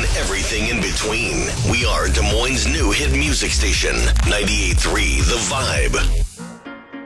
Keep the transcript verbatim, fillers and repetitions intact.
and everything in between. We are Des Moines' new hit music station, ninety-eight point three The Vibe.